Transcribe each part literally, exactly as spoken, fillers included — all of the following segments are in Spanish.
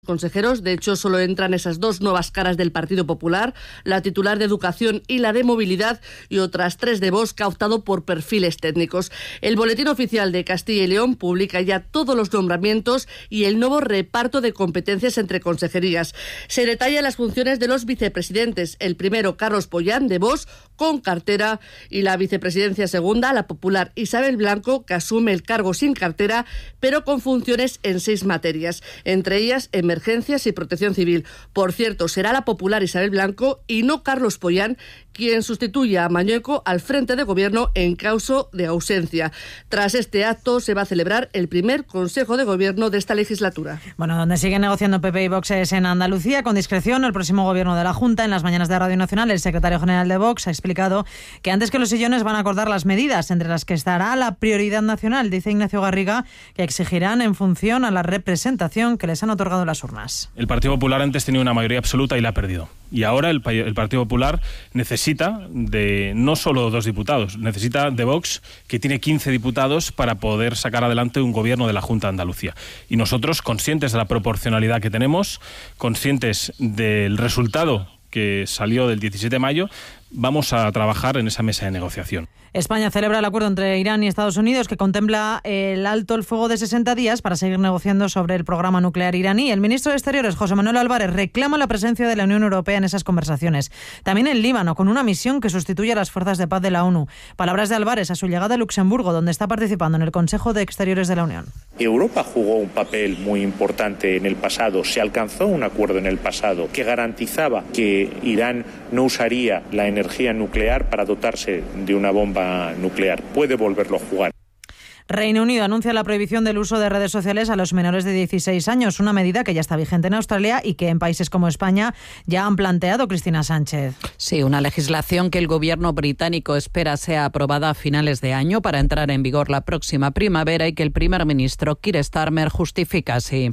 consejeros. De hecho, solo entran esas dos nuevas caras del Partido Popular, la titular de Educación y la de Movilidad, y otras tres de Vox, que ha optado por perfiles técnicos. El Boletín Oficial de Castilla y León publica ya todos los nombramientos y el nuevo reparto de competencias entre consejerías. Se detallan las funciones de los vicepresidentes. El primero, Carlos Pollán, de Vox, con cartera, y la vicepresidencia segunda, la popular Isabel Blanco, que asume el cargo sin cartera, pero con funciones en seis materias, entre ellas emergencias y protección civil. Por cierto, será la popular Isabel Blanco y no Carlos Pollán quien sustituya a Mañueco al frente de gobierno en caso de ausencia. Tras este acto se va a celebrar el primer Consejo de Gobierno de esta legislatura. Bueno, donde siguen negociando P P y Vox es en Andalucía. Con discreción, el próximo gobierno de la Junta. En las mañanas de Radio Nacional, el secretario general de Vox ha explicado que antes que los sillones van a acordar las medidas, entre las que estará la prioridad nacional. Dice Ignacio Garriga que exigirán en función a la representación que les han otorgado las urnas. El Partido Popular antes tenía una mayoría absoluta y la ha perdido. Y ahora el, el Partido Popular necesita de no solo dos diputados, necesita de Vox, que tiene quince diputados, para poder sacar adelante un gobierno de la Junta de Andalucía. Y nosotros, conscientes de la proporcionalidad que tenemos, conscientes del resultado que salió del diecisiete de mayo, vamos a trabajar en esa mesa de negociación. España celebra el acuerdo entre Irán y Estados Unidos que contempla el alto el fuego de sesenta días para seguir negociando sobre el programa nuclear iraní. El ministro de Exteriores, José Manuel Álvarez, reclama la presencia de la Unión Europea en esas conversaciones. También en Líbano, con una misión que sustituye a las fuerzas de paz de la ONU. Palabras de Álvarez a su llegada a Luxemburgo, donde está participando en el Consejo de Exteriores de la Unión. Europa jugó un papel muy importante en el pasado. Se alcanzó un acuerdo en el pasado que garantizaba que Irán no usaría la energía nuclear para dotarse de una bomba nuclear. Puede volverlo a jugar. Reino Unido anuncia la prohibición del uso de redes sociales a los menores de dieciséis años, una medida que ya está vigente en Australia y que en países como España ya han planteado. Cristina Sánchez. Sí, una legislación que el gobierno británico espera sea aprobada a finales de año para entrar en vigor la próxima primavera y que el primer ministro Keir Starmer justifica así.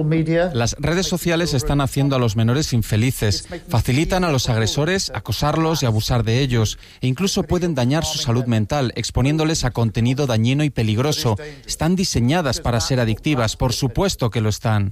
Las redes sociales están haciendo a los menores infelices, facilitan a los agresores acosarlos y abusar de ellos e incluso pueden dañar su salud mental exponiéndoles a contenido dañino y peligroso. Están diseñadas para ser adictivas, por supuesto que lo están.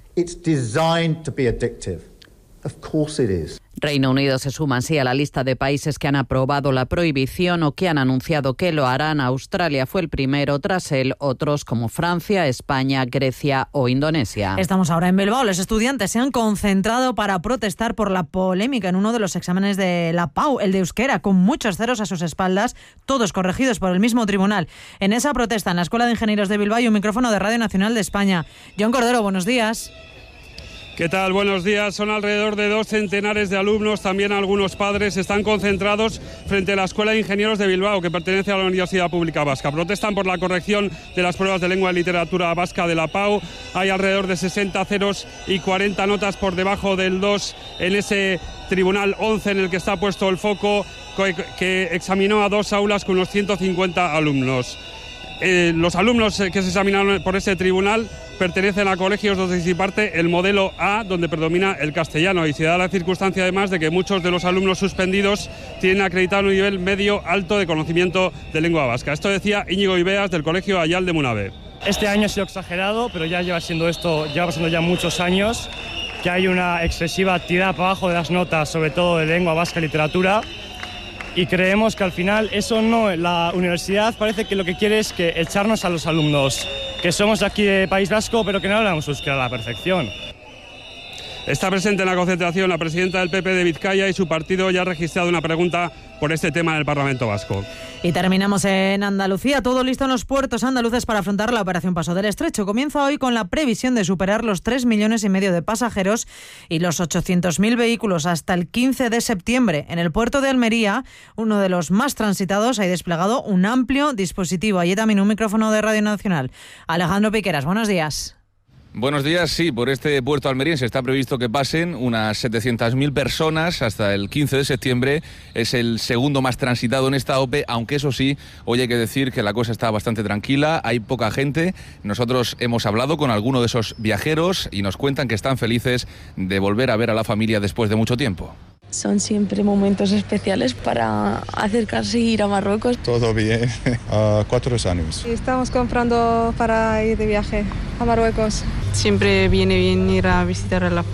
Reino Unido se suma así a la lista de países que han aprobado la prohibición o que han anunciado que lo harán. Australia fue el primero, tras él otros como Francia, España, Grecia o Indonesia. Estamos ahora en Bilbao. Los estudiantes se han concentrado para protestar por la polémica en uno de los exámenes de la Pau, el de euskera, con muchos ceros a sus espaldas, todos corregidos por el mismo tribunal. En esa protesta, en la Escuela de Ingenieros de Bilbao, hay un micrófono de Radio Nacional de España. John Cordero, buenos días. ¿Qué tal? Buenos días. Son alrededor de dos centenares de alumnos, también algunos padres, están concentrados frente a la Escuela de Ingenieros de Bilbao, que pertenece a la Universidad Pública Vasca. Protestan por la corrección de las pruebas de lengua y literatura vasca de la Pau. Hay alrededor de sesenta ceros y cuarenta notas por debajo del dos en ese Tribunal once en el que está puesto el foco, que examinó a dos aulas con unos ciento cincuenta alumnos. Eh, los alumnos que se examinaron por ese tribunal pertenecen a colegios donde se imparte el modelo A, donde predomina el castellano, y se da la circunstancia además de que muchos de los alumnos suspendidos tienen acreditado un nivel medio alto de conocimiento de lengua vasca. Esto decía Íñigo Ibeas, del Colegio Ayal de Munabe. Este año ha sido exagerado, pero ya lleva siendo esto, lleva siendo ya muchos años, que hay una excesiva tirada para abajo de las notas, sobre todo de lengua vasca y literatura. Y creemos que al final eso no, la universidad parece que lo que quiere es que echarnos a los alumnos que somos aquí de País Vasco, pero que no hablamos euskera a la perfección. Está presente en la concentración la presidenta del P P de Vizcaya y su partido ya ha registrado una pregunta por este tema en el Parlamento Vasco. Y terminamos en Andalucía. Todo listo en los puertos andaluces para afrontar la operación Paso del Estrecho. Comienza hoy con la previsión de superar los tres millones y medio de pasajeros y los ochocientos mil vehículos hasta el quince de septiembre. En el puerto de Almería, uno de los más transitados, hay desplegado un amplio dispositivo. Allí también un micrófono de Radio Nacional. Alejandro Piqueras, buenos días. Buenos días, sí, por este puerto almeriense está previsto que pasen unas setecientas mil personas hasta el quince de septiembre. Es el segundo más transitado en esta O P E, aunque eso sí, hoy hay que decir que la cosa está bastante tranquila, hay poca gente. Nosotros hemos hablado con alguno de esos viajeros y nos cuentan que están felices de volver a ver a la familia después de mucho tiempo. Son siempre momentos especiales para acercarse y ir a Marruecos. Todo bien, uh, cuatro años. Estamos comprando para ir de viaje a Marruecos. Siempre viene bien ir a visitar a la